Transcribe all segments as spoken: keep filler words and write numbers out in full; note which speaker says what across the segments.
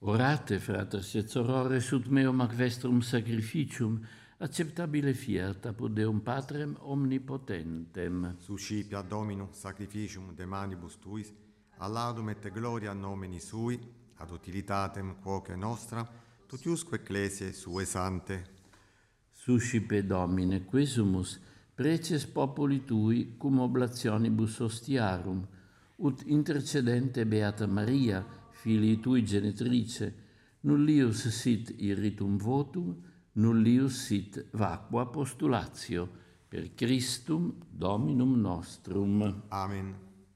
Speaker 1: Orate, fratres et sorores, ut meum ac vestrum sacrificium, acceptabile fiat apud Deum Patrem omnipotentem.
Speaker 2: Suscipia Dominum sacrificium de manibus tuis, allaudum et gloria nomini sui, ad utilitatem quoque nostra, tutiusque ecclesiae sue sante.
Speaker 1: Suscipe Domine, quesumus, preces populi tui, cum oblationibus ostiarum, ut intercedente Beata Maria, filii tui genetrice, nullius sit irritum votum, nullius sit vacua postulatio, per Christum Dominum nostrum.
Speaker 2: Amen.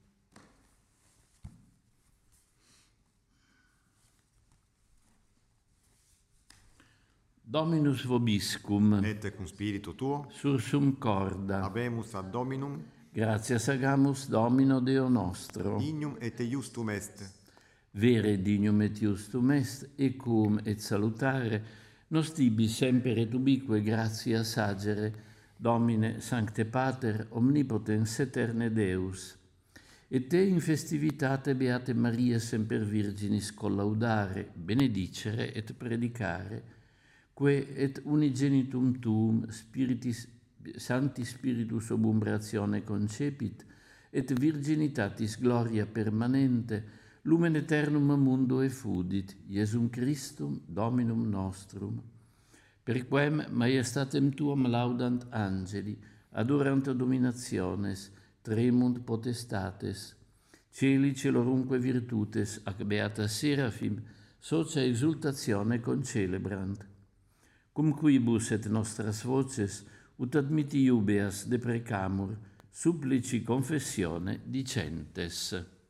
Speaker 1: Dominus vobiscum.
Speaker 2: Et cum spiritu tuo.
Speaker 1: Sursum corda.
Speaker 2: Habemus ad Dominum.
Speaker 1: Gratias agamus Domino Deo nostro.
Speaker 2: Dignum et iustum est.
Speaker 1: Vere dignum et iustum est, ecum et salutare, nos tibi semper et ubique gratia sagere, Domine Sancte Pater, omnipotens eterne Deus. Et te in festivitate Beate Maria semper Virginis collaudare, benedicere et predicare, que et unigenitum tuum spiritis, Sancti Spiritus obumbratione concepit, et virginitatis gloria permanente, lumen aeternum mundo effudit, Iesum Christum Dominum nostrum. Per quem maiestatem tuam laudant angeli, adorant dominationes, tremunt potestates, celi celorumque virtutes, ac beata Serafim, socia exultatione concelebrant. Cum quibus et nostras voces, ut admiti iubeas deprecamur, supplici confessione dicentes.